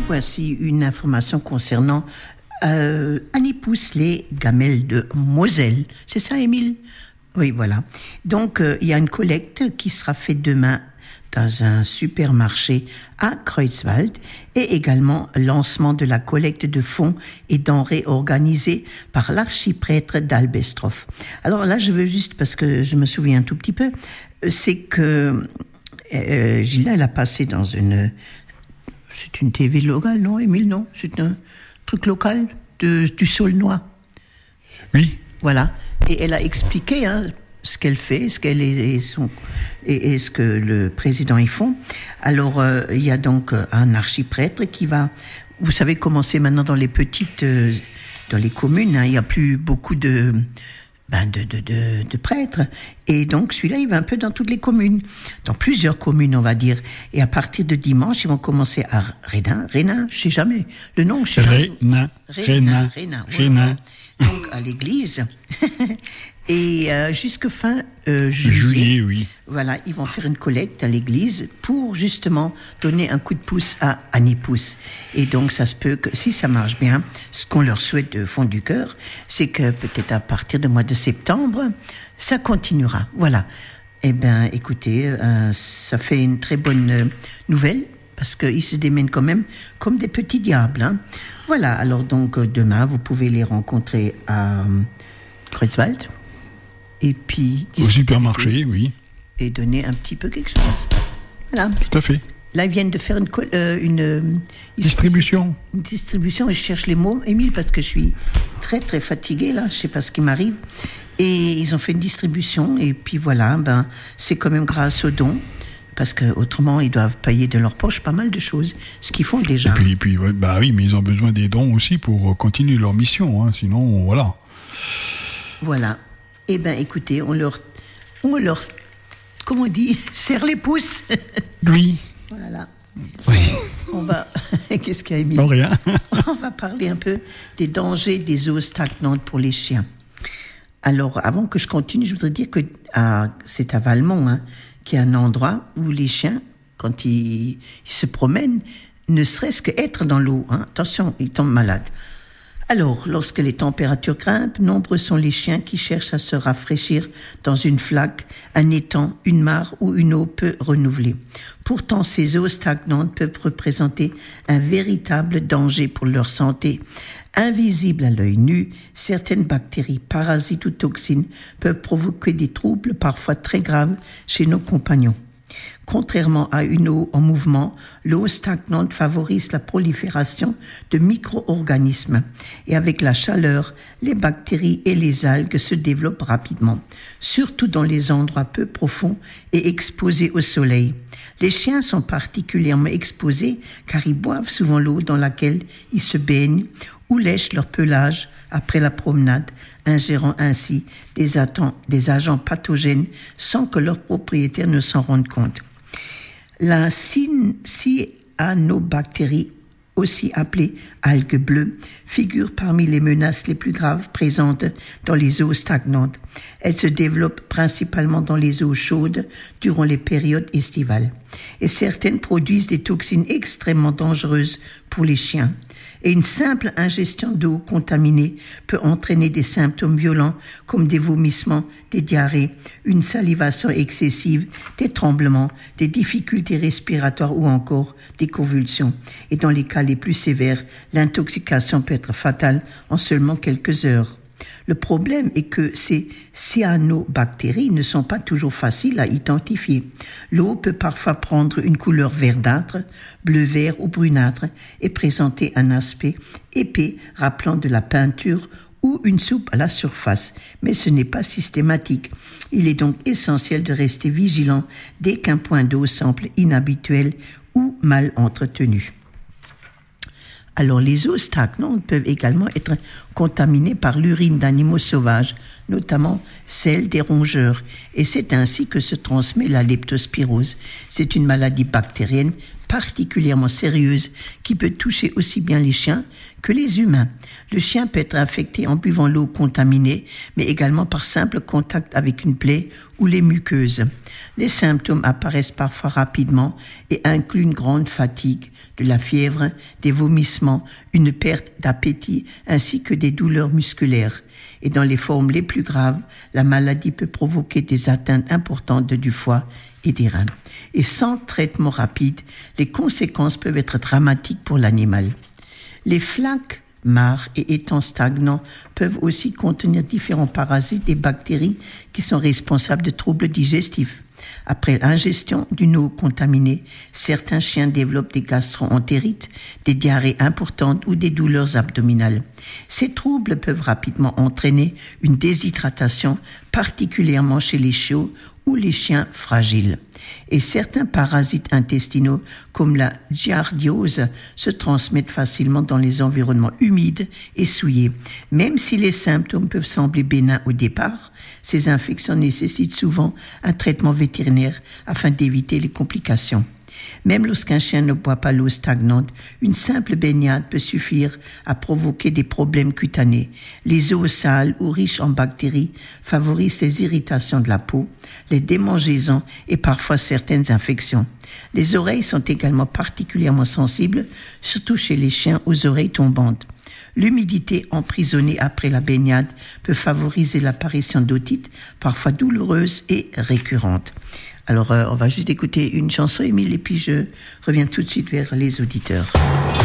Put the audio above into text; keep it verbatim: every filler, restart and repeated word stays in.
voici une information concernant euh, Anipousse, les gamelles de Moselle. C'est ça, Émile? Oui, voilà. Donc, euh, il y a une collecte qui sera faite demain dans un supermarché à Creutzwald et également lancement de la collecte de fonds et denrées organisée par l'archiprêtre d'Albestroff. Alors là, je veux juste, parce que je me souviens un tout petit peu, c'est que euh, Gilda, elle a passé dans une... C'est une T V locale, non, Émile, non? C'est un truc local de, du Saulnois. Oui. Voilà. Et elle a expliqué hein, ce qu'elle fait, ce qu'elle est, et, son, et, et ce que le président y font. Alors, euh, il y a donc un archiprêtre qui va, vous savez comment c'est maintenant dans les petites, euh, dans les communes, hein, il n'y a plus beaucoup de, ben de, de, de, de prêtres. Et donc, celui-là, il va un peu dans toutes les communes, dans plusieurs communes, on va dire. Et à partir de dimanche, ils vont commencer à Rénin, Rénin, je sais jamais, le nom, je sais jamais. Rénin, Rénin, Rénin, Rénin. Donc, à l'église. Et euh, jusqu'à fin euh, juillet, juillet, oui. Voilà, ils vont faire une collecte à l'église pour justement donner un coup de pouce à Anipousse. Et donc, ça se peut que, si ça marche bien, ce qu'on leur souhaite de fond du cœur, c'est que peut-être à partir du mois de septembre, ça continuera. Voilà. Eh bien, écoutez, euh, ça fait une très bonne euh, nouvelle, parce qu'ils se démènent quand même comme des petits diables. Hein. Voilà, alors donc, euh, demain, vous pouvez les rencontrer à euh, Creutzwald. Et puis... Au supermarché, oui. Et donner un petit peu quelque chose. Voilà. Tout à fait. Là, ils viennent de faire une... Euh, une euh, distribution. Une distribution, et je cherche les mots, Émile, parce que je suis très, très fatiguée, là. Je ne sais pas ce qui m'arrive. Et ils ont fait une distribution, et puis voilà, ben, c'est quand même grâce aux dons. Parce qu'autrement, ils doivent payer de leur poche pas mal de choses, ce qu'ils font déjà. Et puis, et puis ouais, bah oui, mais ils ont besoin des dons aussi pour continuer leur mission, hein, sinon, voilà. Voilà. Eh bien, écoutez, on leur, on leur, comment on dit, serre les pouces. Oui. Voilà. Oui. On va, qu'est-ce qu'il y a, Émile ? Non, rien. On va parler un peu des dangers des eaux stagnantes pour les chiens. Alors, avant que je continue, je voudrais dire que à, c'est à Valmont, hein, qu'il y a un endroit où les chiens, quand ils, ils se promènent, ne serait-ce qu'être dans l'eau, hein, attention, ils tombent malades. Alors, lorsque les températures grimpent, nombreux sont les chiens qui cherchent à se rafraîchir dans une flaque, un étang, une mare ou une eau peu renouvelée. Pourtant, ces eaux stagnantes peuvent représenter un véritable danger pour leur santé. Invisibles à l'œil nu, certaines bactéries, parasites ou toxines peuvent provoquer des troubles parfois très graves chez nos compagnons. Contrairement à une eau en mouvement, l'eau stagnante favorise la prolifération de micro-organismes. Et avec la chaleur, les bactéries et les algues se développent rapidement, surtout dans les endroits peu profonds et exposés au soleil. Les chiens sont particulièrement exposés car ils boivent souvent l'eau dans laquelle ils se baignent ou lèchent leur pelage après la promenade, ingérant ainsi des, atten- des agents pathogènes sans que leurs propriétaires ne s'en rendent compte. La cyanobactérie, aussi appelée algue bleue, figure parmi les menaces les plus graves présentes dans les eaux stagnantes. Elle se développe principalement dans les eaux chaudes durant les périodes estivales. Et certaines produisent des toxines extrêmement dangereuses pour les chiens. Et une simple ingestion d'eau contaminée peut entraîner des symptômes violents comme des vomissements, des diarrhées, une salivation excessive, des tremblements, des difficultés respiratoires ou encore des convulsions. Et dans les cas les plus sévères, l'intoxication peut être fatale en seulement quelques heures. Le problème est que ces cyanobactéries ne sont pas toujours faciles à identifier. L'eau peut parfois prendre une couleur verdâtre, bleu-vert ou brunâtre et présenter un aspect épais rappelant de la peinture ou une soupe à la surface, mais ce n'est pas systématique. Il est donc essentiel de rester vigilant dès qu'un point d'eau semble inhabituel ou mal entretenu. Alors, les eaux stagnantes peuvent également être contaminées par l'urine d'animaux sauvages, notamment celle des rongeurs. Et c'est ainsi que se transmet la leptospirose. C'est une maladie bactérienne particulièrement sérieuse qui peut toucher aussi bien les chiens que les humains. Le chien peut être infecté en buvant l'eau contaminée, mais également par simple contact avec une plaie ou les muqueuses. Les symptômes apparaissent parfois rapidement et incluent une grande fatigue, de la fièvre, des vomissements, une perte d'appétit ainsi que des douleurs musculaires. Et dans les formes les plus graves, la maladie peut provoquer des atteintes importantes du foie et des reins. Et sans traitement rapide, les conséquences peuvent être dramatiques pour l'animal. Les flaques, mares et étangs stagnants peuvent aussi contenir différents parasites et bactéries qui sont responsables de troubles digestifs. Après l'ingestion d'une eau contaminée, certains chiens développent des gastro-entérites, des diarrhées importantes ou des douleurs abdominales. Ces troubles peuvent rapidement entraîner une déshydratation, particulièrement chez les chiots ou les chiens fragiles. Et certains parasites intestinaux, comme la giardiose, se transmettent facilement dans les environnements humides et souillés. Même si les symptômes peuvent sembler bénins au départ, ces infections nécessitent souvent un traitement vétérinaire afin d'éviter les complications. Même lorsqu'un chien ne boit pas l'eau stagnante, une simple baignade peut suffire à provoquer des problèmes cutanés. Les eaux sales ou riches en bactéries favorisent les irritations de la peau, les démangeaisons et parfois certaines infections. Les oreilles sont également particulièrement sensibles, surtout chez les chiens aux oreilles tombantes. L'humidité emprisonnée après la baignade peut favoriser l'apparition d'otites, parfois douloureuses et récurrentes. Alors, euh, on va juste écouter une chanson, Émile, et puis je reviens tout de suite vers les auditeurs.